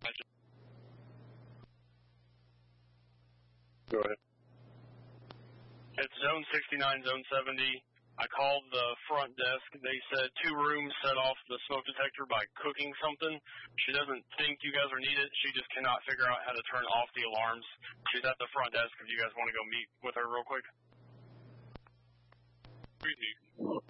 Go ahead. It's Zone 69, Zone 70. I called the front desk. They said 2 rooms set off the smoke detector by cooking something. She doesn't think you guys are needed. She just cannot figure out how to turn off the alarms. She's at the front desk if you guys want to go meet with her real quick.